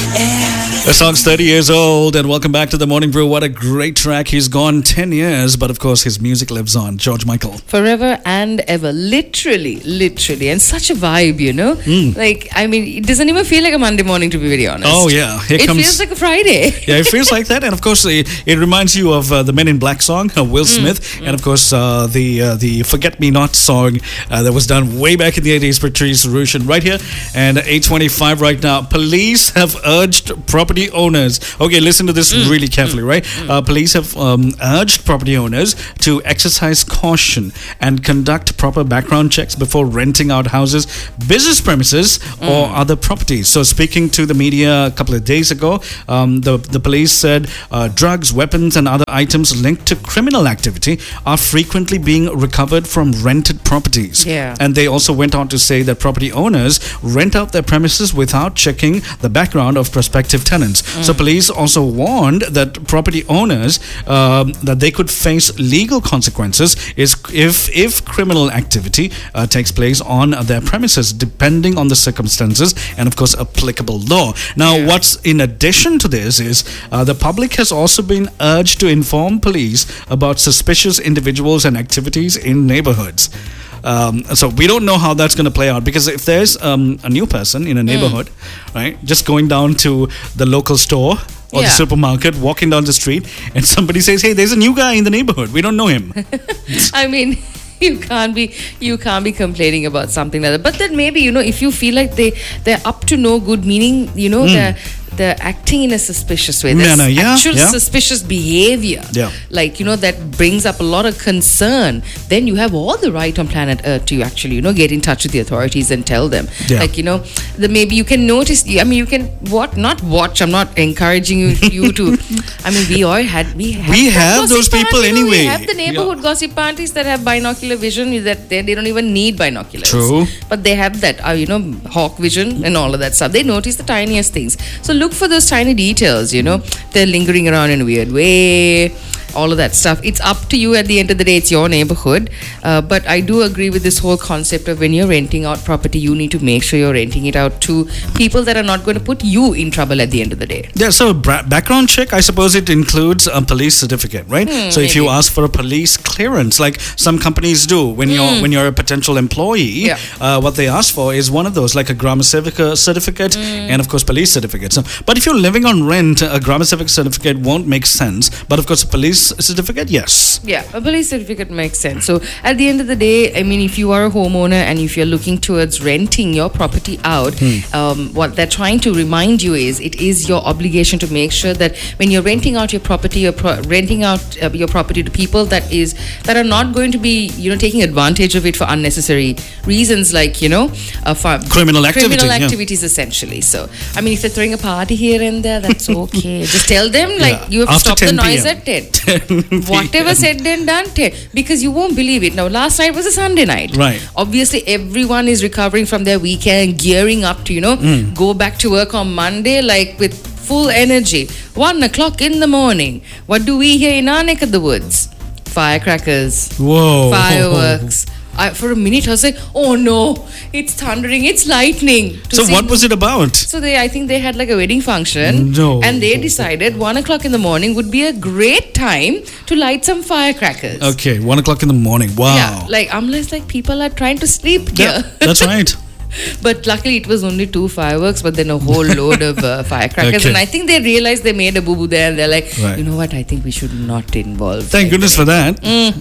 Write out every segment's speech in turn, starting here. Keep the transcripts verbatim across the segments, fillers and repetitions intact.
The song's thirty years old, and welcome back to the Morning Brew. What a great track. He's gone ten years, but of course his music lives on. George Michael. Forever and ever. Literally, literally. And such a vibe, you know? Mm. Like, I mean, it doesn't even feel like a Monday morning, to be very honest. Oh, yeah. Here it comes... feels like a Friday. Yeah, it feels like that. And of course, it, it reminds you of uh, the Men in Black song, uh, Will Smith. Mm. And of course, uh, the uh, the Forget Me Not song uh, that was done way back in the eighties, Patrice Rushen, right here. And eight twenty-five right now. Police have urged property owners. Okay, listen to this mm. really carefully, mm. right? Mm. Uh, police have um, urged property owners to exercise caution and conduct proper background checks before renting out houses, business premises, mm. or other properties. So, speaking to the media a couple of days ago, um, the, the police said uh, drugs, weapons, and other items linked to criminal activity are frequently being recovered from rented properties. Yeah. And they also went on to say that property owners rent out their premises without checking the background of prospective tenants. Mm. So, police also warned that property owners um, that they could face legal consequences is if if criminal activity uh, takes place on their premises, depending on the circumstances and of course applicable law. Now, yeah. what's in addition to this is uh, the public has also been urged to inform police about suspicious individuals and activities in neighborhoods. Um, so we don't know how that's going to play out, because if there's um, a new person in a neighborhood, mm. right, just going down to the local store or yeah. the supermarket, walking down the street, and somebody says, "Hey, there's a new guy in the neighborhood. We don't know him." I mean, you can't be you can't be complaining about something like that. But then maybe, you know, if you feel like they they're up to no good, meaning, you know, mm. they're they're acting in a suspicious way. There's no, no, yeah, actual yeah. suspicious behavior. Yeah. Like, you know, that brings up a lot of concern. Then you have all the right on planet Earth to actually, you know, get in touch with the authorities and tell them. Yeah. Like, you know, the, maybe you can notice, I mean, you can, what, not watch, I'm not encouraging you, you to, I mean, we all had, we have, we have those people party, anyway. We have the neighborhood yeah. gossip parties that have binocular vision, that they, they don't even need binoculars. True. But they have that, uh, you know, hawk vision and all of that stuff. They notice the tiniest things. So look for those tiny details, you know, they're lingering around in a weird way, all of that stuff. It's up to you at the end of the day. It's your neighborhood. Uh, but I do agree with this whole concept of when you're renting out property, you need to make sure you're renting it out to people that are not going to put you in trouble at the end of the day. Yeah, so bra- background check, I suppose it includes a police certificate, right? Hmm, so maybe. if you ask for a police clearance, like some companies do, when hmm. you're when you're a potential employee, yeah. uh, what they ask for is one of those, like a Grama Civica certificate hmm. and of course police certificate. So, but if you're living on rent, a Grama Civic certificate won't make sense. But of course, a police certificate, yes. Yeah, a police certificate makes sense. So at the end of the day, I mean, if you are a homeowner and if you're looking towards renting your property out, hmm. um, what they're trying to remind you is it is your obligation to make sure that when you're renting out your property, you're pro- renting out uh, your property to people that is that are not going to be, you know, taking advantage of it for unnecessary reasons, like, you know, uh, for criminal activity, criminal yeah. activities essentially. So I mean, if they're throwing a party here and there, that's okay. Just tell them, like, yeah. you have to After stop the noise p.m. at ten. Whatever said and done, ten. Because you won't believe it. Now, last night was a Sunday night. Right. Obviously, everyone is recovering from their weekend, gearing up to, you know, mm. go back to work on Monday, like, with full energy. One o'clock in the morning. What do we hear in our neck of the woods? Firecrackers. Whoa. Fireworks. I, for a minute, I was like, oh no, it's thundering, it's lightning. So what was it about? So they, I think they had like a wedding function. No. And they decided one o'clock in the morning would be a great time to light some firecrackers. Okay, one o'clock in the morning. Wow. Yeah, like, I'm less like people are trying to sleep here. Yeah, that's right. But luckily it was only two fireworks, but then a whole load of uh, firecrackers. Okay. And I think they realized they made a boo-boo there, and they're like, right. you know what, I think we should not involve. Thank goodness for that. Mm,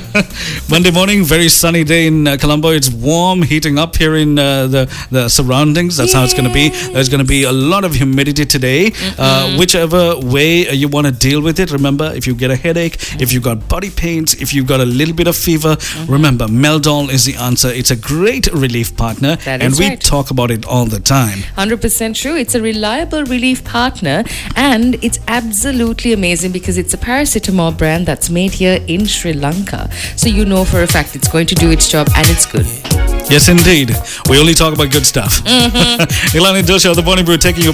mm. Monday morning, very sunny day in uh, Colombo. It's warm, heating up here in uh, the, the surroundings. That's Yay. How it's going to be. There's going to be a lot of humidity today. Mm-hmm. Uh, whichever way you want to deal with it, remember, if you get a headache, mm-hmm. if you've got body pains, if you've got a little bit of fever, mm-hmm. remember, Meldol is the answer. It's a great relief partner. That and is we right. talk about it all the time. one hundred percent true. It's a reliable relief partner, and it's absolutely amazing because it's a paracetamol brand that's made here in Sri Lanka. So you know for a fact it's going to do its job, and it's good. Yes, indeed. We only talk about good stuff. Mm-hmm. Ilani Doshi of the Morning Brew taking you